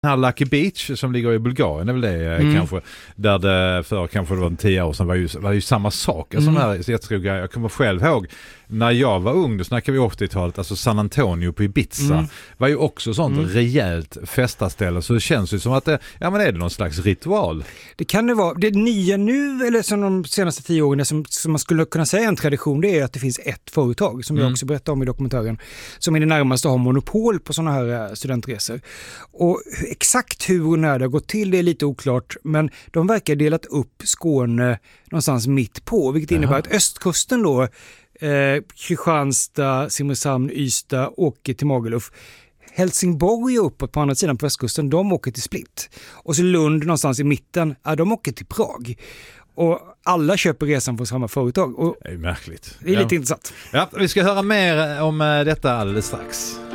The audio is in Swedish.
här Lucky Beach som ligger i Bulgarien är väl det kanske, där det för kanske det var 10 år sedan var ju samma sak. Alltså jag kommer själv ihåg när jag var ung, då snackade vi 80-talet, alltså San Antonio på Ibiza var ju också sånt rejält festaställe, så det känns ju som att är det någon slags ritual. Det kan det vara. Det nya nu, eller som de senaste 10 åren, som man skulle kunna säga en tradition, det är att det finns ett företag, som jag också berättade om i dokumentären, som är det närmaste har monopol på sådana här studentresor. Och exakt hur och när det har gått till, det är lite oklart, men de verkar delat upp Skåne någonstans mitt på, vilket innebär att östkusten då, Kristianstad, Simrishamn, Ystad åker till Magaluf. Helsingborg är uppåt på andra sidan på västkusten, de åker till Split. Och så Lund någonstans i mitten, de åker till Prag. Och alla köper resan från samma företag. Och det är märkligt. Det är lite intressant. Ja, vi ska höra mer om detta alldeles strax.